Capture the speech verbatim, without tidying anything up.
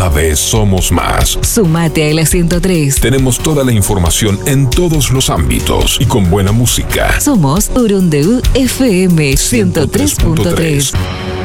Cada vez somos más. Sumate a la ciento tres. Tenemos toda la información en todos los ámbitos y con buena música. Somos Urundeú F M ciento tres punto tres.